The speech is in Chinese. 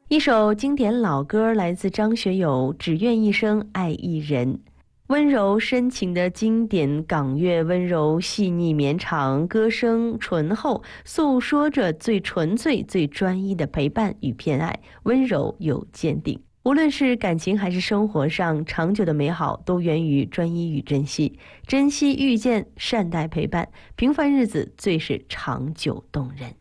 一首经典老歌来自张学友，只愿一生爱一人。温柔深情的经典港乐，温柔细腻绵长，歌声醇厚，诉说着最纯粹、最专一的陪伴与偏爱，温柔又坚定。无论是感情还是生活上，长久的美好都源于专一与珍惜。珍惜遇见，善待陪伴，平凡日子最是长久动人。